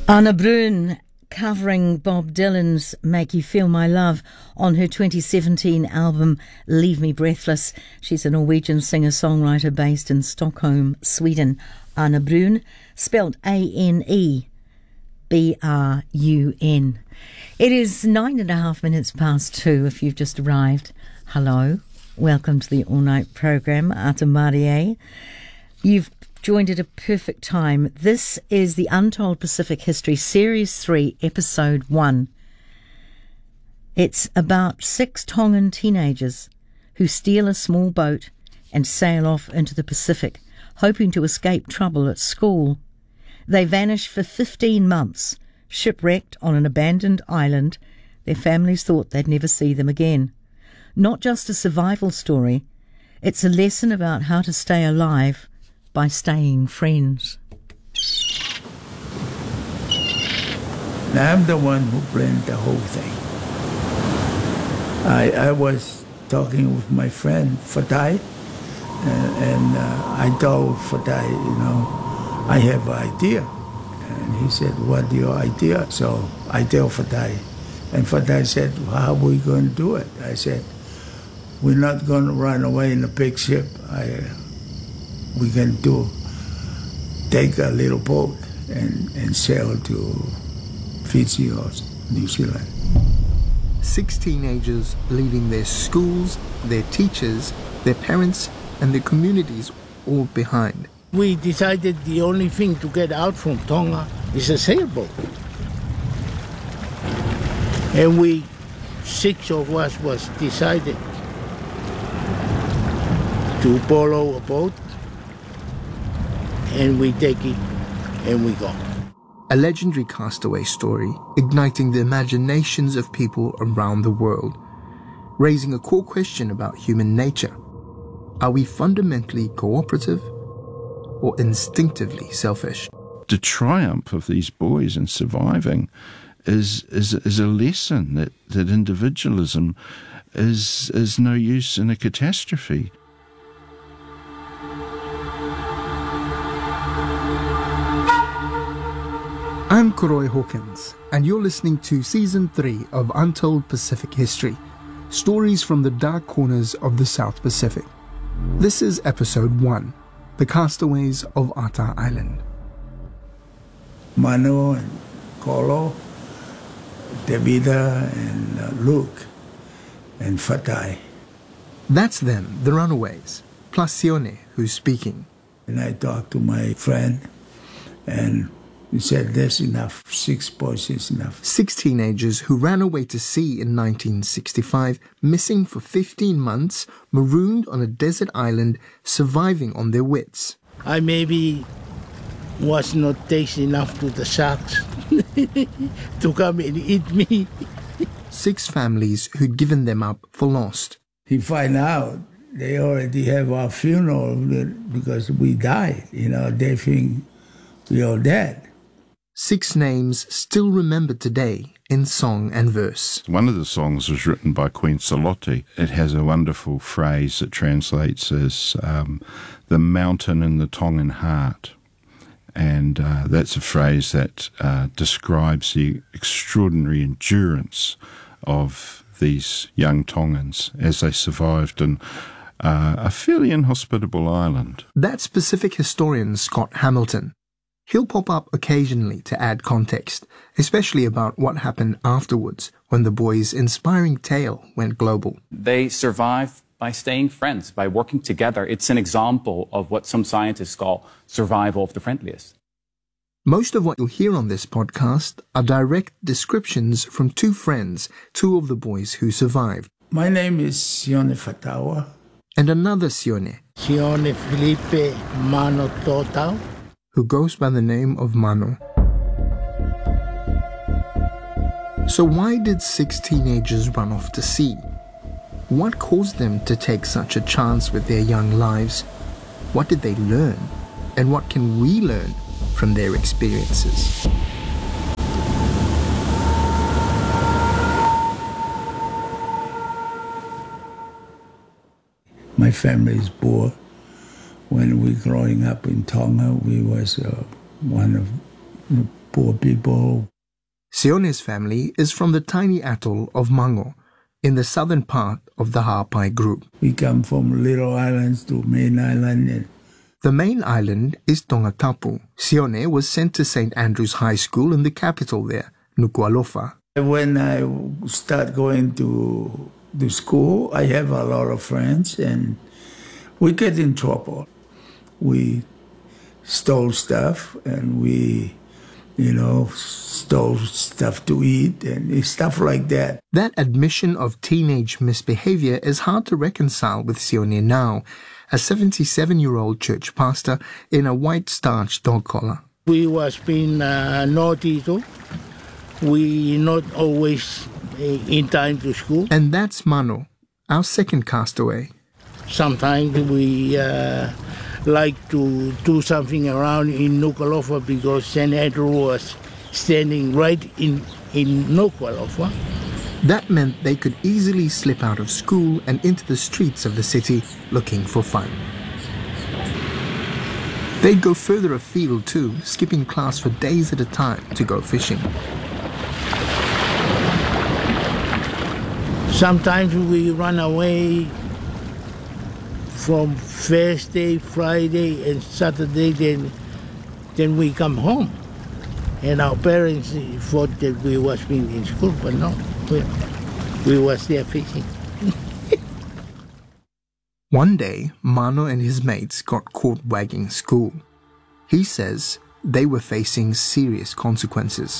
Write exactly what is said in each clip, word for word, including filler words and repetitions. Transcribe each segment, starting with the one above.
Anna Brun covering Bob Dylan's Make You Feel My Love on her twenty seventeen album Leave Me Breathless. She's a Norwegian singer-songwriter based in Stockholm, Sweden. Anna Brun, spelled A N E B R U N. It is nine and a half minutes past two if you've just arrived. Hello, welcome to the all-night program, Ata Marie. You've joined at a perfect time. This is the Untold Pacific History, Series three, Episode one. It's about six Tongan teenagers who steal a small boat and sail off into the Pacific, hoping to escape trouble at school. They vanish for fifteen months, shipwrecked on an abandoned island. Their families thought they'd never see them again. Not just a survival story, it's a lesson about how to stay alive by staying friends. I'm the one who planned the whole thing. I I was talking with my friend Fatai, and, and uh, I told Fatai, you know, I have an idea. And he said, what's your idea? So I tell Fatai, and Fatai said, how are we going to do it? I said, we're not going to run away in a big ship. I, uh, we can do, take a little boat and, and sail to Fiji or New Zealand. Six teenagers leaving their schools, their teachers, their parents, and their communities all behind. We decided the only thing to get out from Tonga is a sailboat. And we, six of us, was decided to borrow a boat, and we take it and we go. A legendary castaway story igniting the imaginations of people around the world, raising a core question about human nature. Are we fundamentally cooperative or instinctively selfish? The triumph of these boys in surviving is is, is a lesson that, that individualism is is no use in a catastrophe. I'm Koroi Hawkins, and you're listening to Season three of Untold Pacific History, stories from the dark corners of the South Pacific. This is Episode one, The Castaways of Ata Island. Manu and Kolo, Davida and uh, Luke and Fatai. That's them, the runaways, plus Sione, who's speaking. And I talked to my friend, and he said, there's enough. Six boys is enough. Six teenagers who ran away to sea in nineteen sixty-five, missing for fifteen months, marooned on a desert island, surviving on their wits. I maybe was not tasty enough to the sharks to come and eat me. Six families who'd given them up for lost. He find out they already have our funeral because we died. You know, they think we are dead. Six names still remembered today in song and verse. One of the songs was written by Queen Salote. It has a wonderful phrase that translates as um, the mountain in the Tongan heart. And uh, that's a phrase that uh, describes the extraordinary endurance of these young Tongans as they survived in uh, a fairly inhospitable island. That's Pacific historian Scott Hamilton. He'll pop up occasionally to add context, especially about what happened afterwards when the boys' inspiring tale went global. They survive by staying friends, by working together. It's an example of what some scientists call survival of the friendliest. Most of what you'll hear on this podcast are direct descriptions from two friends, two of the boys who survived. My name is Sione Fatawa. And another Sione. Sione Felipe Mano Totau, who goes by the name of Mano. So why did six teenagers run off to sea? What caused them to take such a chance with their young lives? What did they learn? And what can we learn from their experiences? My family is poor. When we growing up in Tonga, we was uh, one of the poor people. Sione's family is from the tiny atoll of Mango, in the southern part of the Ha'apai group. We come from little islands to main island. And the main island is Tongatapu. Sione was sent to Saint Andrew's High School in the capital there, Nuku'alofa. When I start going to the school, I have a lot of friends, and we get in trouble. We stole stuff, and we, you know, stole stuff to eat and stuff like that. That admission of teenage misbehavior is hard to reconcile with Sione now, a seventy-seven-year-old church pastor in a white starch dog collar. We was being uh, naughty too. We not always in time to school. And that's Mano, our second castaway. Sometimes we uh, like to do something around in Nuku'alofa because Saint Andrew was standing right in, in Nuku'alofa. That meant they could easily slip out of school and into the streets of the city looking for fun. They'd go further afield too, skipping class for days at a time to go fishing. Sometimes we run away from Thursday, Friday, and Saturday, then, then we come home. And our parents thought that we was being in school, but no, we, we was there fishing. One day, Mano and his mates got caught wagging school. He says they were facing serious consequences.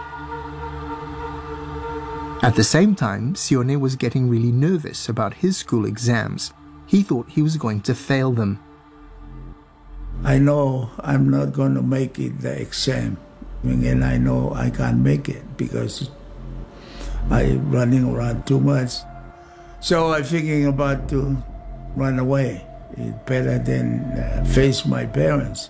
At the same time, Sione was getting really nervous about his school exams. He thought he was going to fail them. I know I'm not going to make it the exam. And I know I can't make it because I'm running around too much. So I'm thinking about to run away. It's better than uh, face my parents.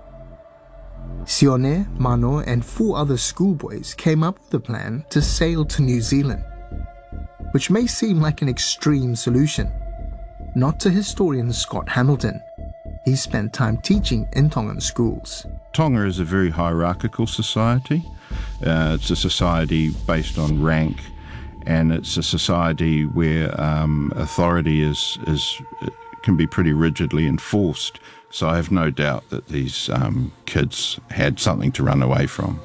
Sione, Mano, and four other schoolboys came up with a plan to sail to New Zealand, which may seem like an extreme solution. Not to historian Scott Hamilton. He spent time teaching in Tongan schools. Tonga is a very hierarchical society. Uh, it's a society based on rank, and it's a society where um, authority is, is can be pretty rigidly enforced. So I have no doubt that these um, kids had something to run away from.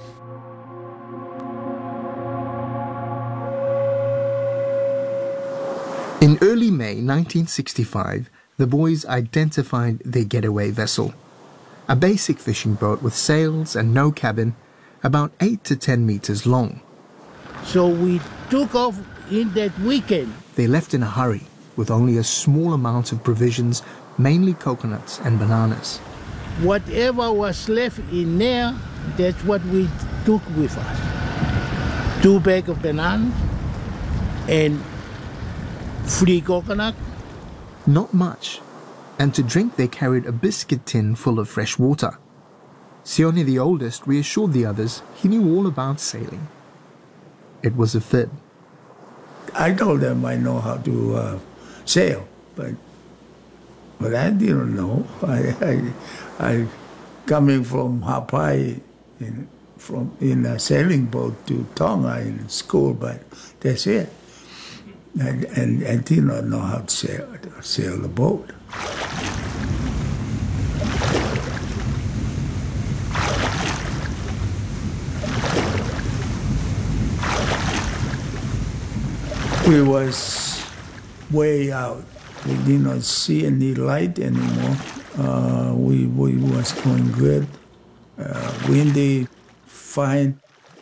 In early May nineteen sixty-five, the boys identified their getaway vessel. A basic fishing boat with sails and no cabin, about eight to ten meters long. So we took off in that weekend. They left in a hurry, with only a small amount of provisions, mainly coconuts and bananas. Whatever was left in there, that's what we took with us. Two bags of bananas and three coconut. Not much. And to drink they carried a biscuit tin full of fresh water. Sione, the oldest, reassured the others he knew all about sailing. It was a fib. I told them I know how to uh, sail, but but I didn't know. I, I, I coming from Ha'apai in, from in a sailing boat to Tonga in school, but that's it. And, and I did not know how to sail, to sail the boat. We was way out. We did not see any light anymore. Uh, we, we was going good. Uh, windy, fine.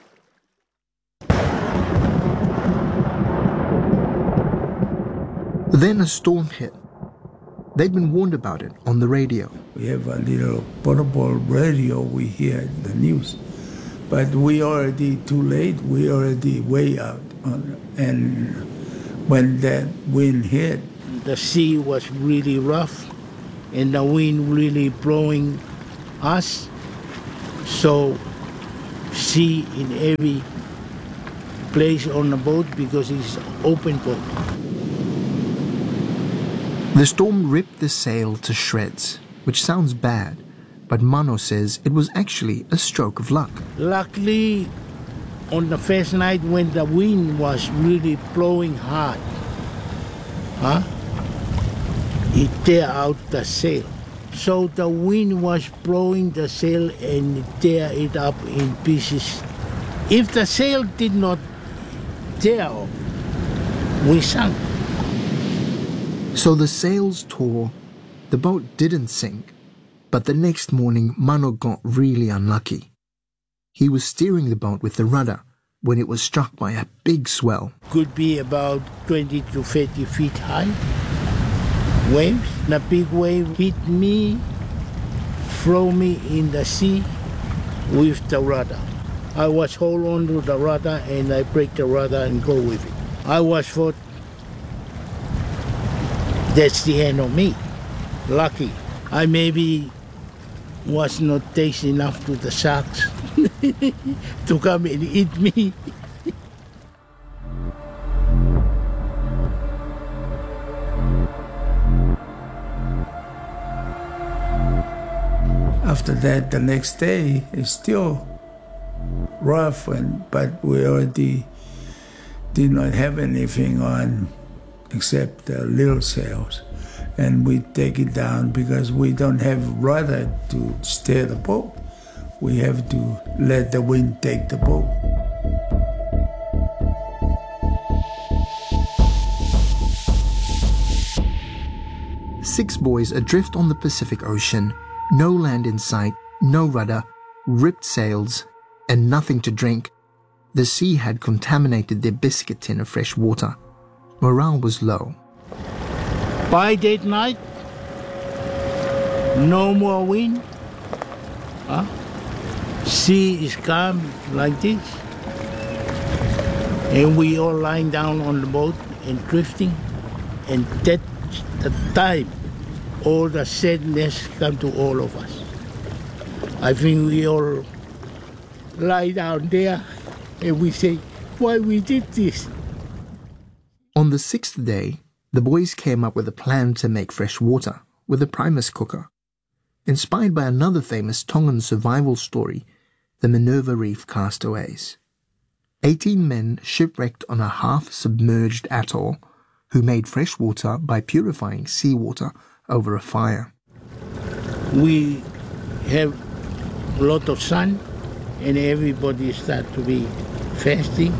Then a storm hit. They'd been warned about it on the radio. We have a little portable radio, we hear the news. But we already too late, we already way out. On, and when that wind hit, the sea was really rough and the wind really blowing us. So sea in every place on the boat because it's open boat. The storm ripped the sail to shreds, which sounds bad, but Mano says it was actually a stroke of luck. Luckily, on the first night when the wind was really blowing hard, huh? It tear out the sail. So the wind was blowing the sail and tear it up in pieces. If the sail did not tear off, we sank. So the sails tore, the boat didn't sink, but the next morning Mano got really unlucky. He was steering the boat with the rudder when it was struck by a big swell. Could be about twenty to thirty feet high. Waves. The big wave hit me, throw me in the sea with the rudder. I was hold on to the rudder and I break the rudder and go with it. I was thought that's the end of me. Lucky. I maybe was not tasty enough to the sharks to come and eat me. After that, the next day is still rough, and but we already did not have anything on except the little sails, and we take it down because we don't have rudder to steer the boat. We have to let the wind take the boat. Six boys adrift on the Pacific Ocean, no land in sight, no rudder, ripped sails, and nothing to drink. The sea had contaminated their biscuit tin of fresh water. Morale was low. By that night, no more wind. Huh? Sea is calm like this. And we all lying down on the boat and drifting. And that's the time all the sadness come to all of us. I think we all lie down there and we say, why we did this? On the sixth day, the boys came up with a plan to make fresh water with a Primus cooker. Inspired by another famous Tongan survival story, the Minerva Reef castaways. Eighteen men shipwrecked on a half-submerged atoll who made fresh water by purifying seawater over a fire. We have a lot of sun and everybody start to be fasting.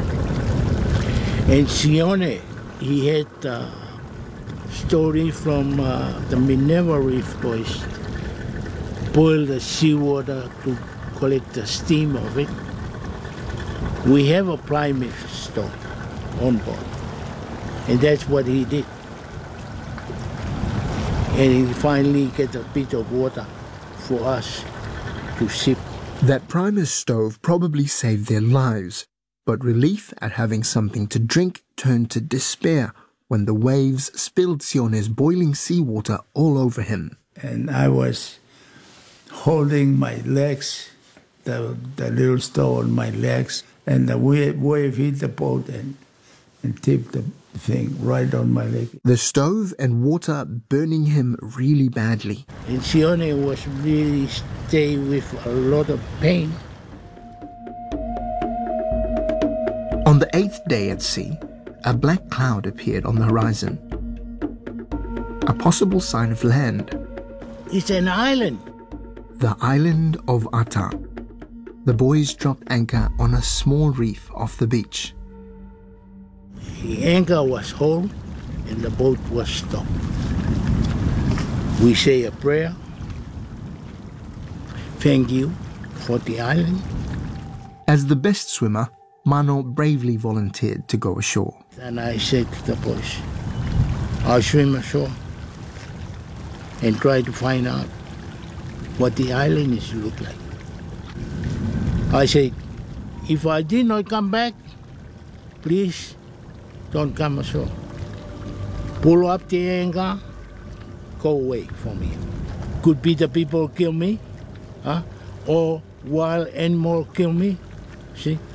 And Sione, he had a story from uh, the Minerva Reef boys. Boil the seawater to collect the steam of it. We have a Primus stove on board. And that's what he did. And he finally get a bit of water for us to sip. That Primus stove probably saved their lives, but relief at having something to drink turned to despair when the waves spilled Sione's boiling seawater all over him. And I was holding my legs, the, the little stove on my legs, and the wave, wave hit the boat and, and tipped the thing right on my leg. The stove and water burning him really badly. And Sione was really stay with a lot of pain. On the eighth day at sea, a black cloud appeared on the horizon. A possible sign of land. It's an island. The island of Ata. The boys dropped anchor on a small reef off the beach. The anchor was hauled and the boat was stopped. We say a prayer. Thank you for the island. As the best swimmer, Mano bravely volunteered to go ashore. And I said to the boys, I'll swim ashore and try to find out what the island is look like. I said, if I did not come back, please don't come ashore. Pull up the anchor, go away from here. Could be the people kill me, huh? Or wild animal kill me. See,